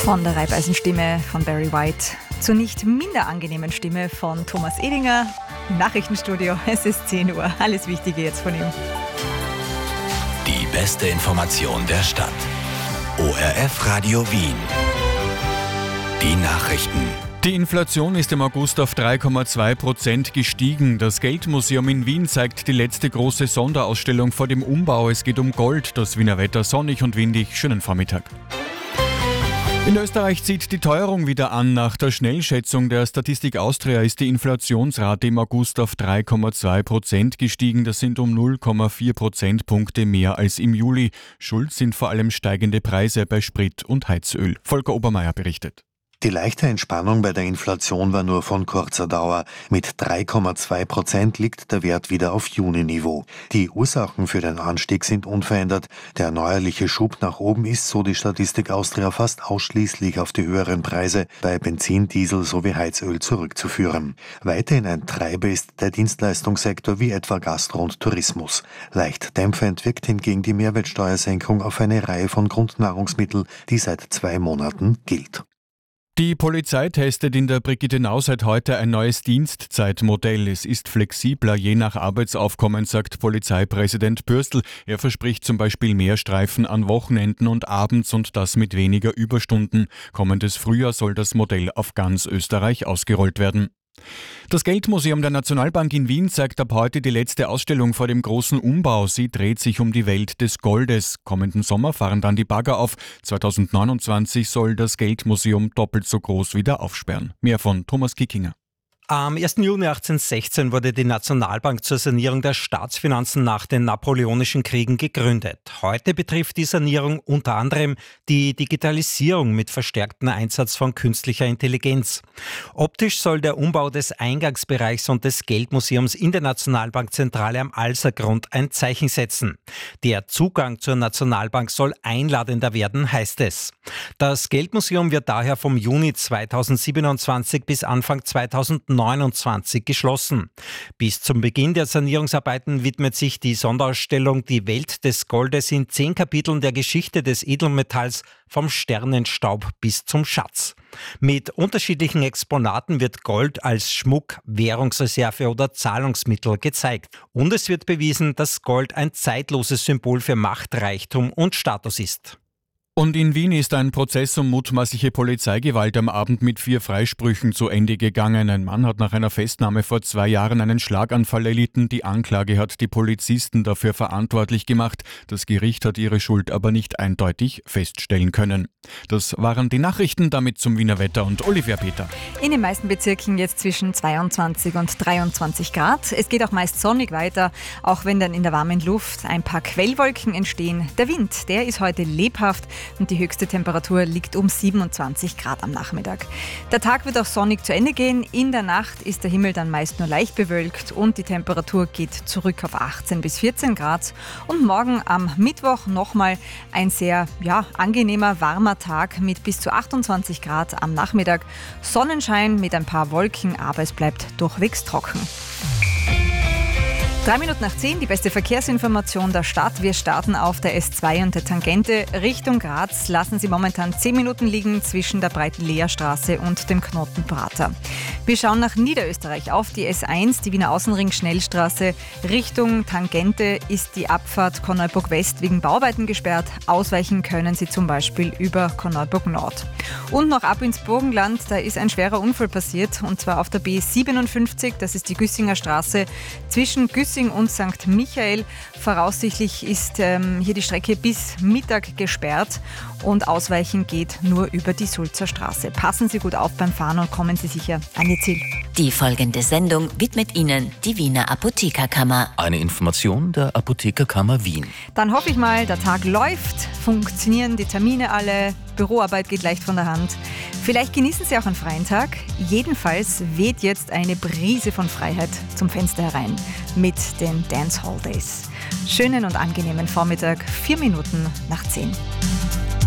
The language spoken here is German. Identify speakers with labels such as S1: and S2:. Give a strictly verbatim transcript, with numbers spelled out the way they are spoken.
S1: Von der Reibeisenstimme von Barry White zur nicht minder angenehmen Stimme von Thomas Edinger im Nachrichtenstudio. Es ist zehn Uhr. Alles Wichtige jetzt von ihm.
S2: Die beste Information der Stadt. O R F Radio Wien. Die Nachrichten.
S3: Die Inflation ist im August auf drei Komma zwei Prozent gestiegen. Das Geldmuseum in Wien zeigt die letzte große Sonderausstellung vor dem Umbau. Es geht um Gold. Das Wiener Wetter sonnig und windig. Schönen Vormittag. In Österreich zieht die Teuerung wieder an. Nach der Schnellschätzung der Statistik Austria ist die Inflationsrate im August auf drei Komma zwei Prozent gestiegen. Das sind um null Komma vier Prozentpunkte mehr als im Juli. Schuld sind vor allem steigende Preise bei Sprit und Heizöl. Volker Obermeier berichtet.
S4: Die leichte Entspannung bei der Inflation war nur von kurzer Dauer. Mit drei Komma zwei Prozent liegt der Wert wieder auf Juni-Niveau. Die Ursachen für den Anstieg sind unverändert. Der neuerliche Schub nach oben ist, so die Statistik Austria, fast ausschließlich auf die höheren Preise bei Benzin, Diesel sowie Heizöl zurückzuführen. Weiterhin ein Treiber ist der Dienstleistungssektor wie etwa Gastro und Tourismus. Leicht dämpfend wirkt hingegen die Mehrwertsteuersenkung auf eine Reihe von Grundnahrungsmitteln, die seit zwei Monaten gilt.
S3: Die Polizei testet in der Brigittenau seit heute ein neues Dienstzeitmodell. Es ist flexibler je nach Arbeitsaufkommen, sagt Polizeipräsident Bürstl. Er verspricht zum Beispiel mehr Streifen an Wochenenden und abends und das mit weniger Überstunden. Kommendes Frühjahr soll das Modell auf ganz Österreich ausgerollt werden. Das Geldmuseum der Nationalbank in Wien zeigt ab heute die letzte Ausstellung vor dem großen Umbau. Sie dreht sich um die Welt des Goldes. Kommenden Sommer fahren dann die Bagger auf. zweitausendneunundzwanzig soll das Geldmuseum doppelt so groß wieder aufsperren. Mehr von Thomas Kickinger.
S5: Am ersten Juni achtzehnhundertsechzehn wurde die Nationalbank zur Sanierung der Staatsfinanzen nach den Napoleonischen Kriegen gegründet. Heute betrifft die Sanierung unter anderem die Digitalisierung mit verstärktem Einsatz von künstlicher Intelligenz. Optisch soll der Umbau des Eingangsbereichs und des Geldmuseums in der Nationalbankzentrale am Alsergrund ein Zeichen setzen. Der Zugang zur Nationalbank soll einladender werden, heißt es. Das Geldmuseum wird daher vom Juni zweitausendsiebenundzwanzig bis Anfang zweitausendneunundzwanzig geschlossen. Bis zum Beginn der Sanierungsarbeiten widmet sich die Sonderausstellung Die Welt des Goldes in zehn Kapiteln der Geschichte des Edelmetalls vom Sternenstaub bis zum Schatz. Mit unterschiedlichen Exponaten wird Gold als Schmuck, Währungsreserve oder Zahlungsmittel gezeigt. Und es wird bewiesen, dass Gold ein zeitloses Symbol für Macht, Reichtum und Status ist.
S3: Und in Wien ist ein Prozess um mutmaßliche Polizeigewalt am Abend mit vier Freisprüchen zu Ende gegangen. Ein Mann hat nach einer Festnahme vor zwei Jahren einen Schlaganfall erlitten. Die Anklage hat die Polizisten dafür verantwortlich gemacht. Das Gericht hat ihre Schuld aber nicht eindeutig feststellen können. Das waren die Nachrichten, damit zum Wiener Wetter und Olivia Peter.
S1: In den meisten Bezirken jetzt zwischen zweiundzwanzig und dreiundzwanzig Grad. Es geht auch meist sonnig weiter, auch wenn dann in der warmen Luft ein paar Quellwolken entstehen. Der Wind, der ist heute lebhaft. Und die höchste Temperatur liegt um siebenundzwanzig Grad am Nachmittag. Der Tag wird auch sonnig zu Ende gehen. In der Nacht ist der Himmel dann meist nur leicht bewölkt und die Temperatur geht zurück auf achtzehn bis vierzehn Grad. Und morgen am Mittwoch nochmal ein sehr ja, angenehmer, warmer Tag mit bis zu achtundzwanzig Grad am Nachmittag. Sonnenschein mit ein paar Wolken, aber es bleibt durchwegs trocken. Drei Minuten nach zehn, die beste Verkehrsinformation der Stadt. Wir starten auf der S zwei und der Tangente Richtung Graz. Lassen Sie momentan zehn Minuten liegen zwischen der breiten Leerstraße und dem Knoten Prater. Wir schauen nach Niederösterreich auf die S eins, die Wiener Außenring-Schnellstraße. Richtung Tangente ist die Abfahrt Korneuburg West wegen Bauarbeiten gesperrt. Ausweichen können Sie zum Beispiel über Korneuburg Nord. Und noch ab ins Burgenland, da ist ein schwerer Unfall passiert. Und zwar auf der B siebenundfünfzig, das ist die Güssinger Straße, zwischen Güssing und Sankt Michael. Voraussichtlich ist ähm, hier die Strecke bis Mittag gesperrt und Ausweichen geht nur über die Sulzer Straße. Passen Sie gut auf beim Fahren und kommen Sie sicher an Ihr Ziel.
S6: Die folgende Sendung widmet Ihnen die Wiener Apothekerkammer.
S2: Eine Information der Apothekerkammer Wien.
S1: Dann hoffe ich mal, der Tag läuft, funktionieren die Termine alle, Büroarbeit geht leicht von der Hand. Vielleicht genießen Sie auch einen freien Tag. Jedenfalls weht jetzt eine Brise von Freiheit zum Fenster herein mit den Dance Hall Days. Schönen und angenehmen Vormittag, vier Minuten nach zehn.